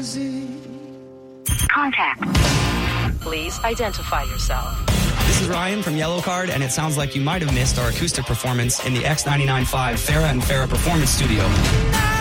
Contact. Please identify yourself. This is Ryan from Yellow Card, and it sounds like you might have missed our acoustic performance in the X99.5 Farrah and Farrah Performance Studio.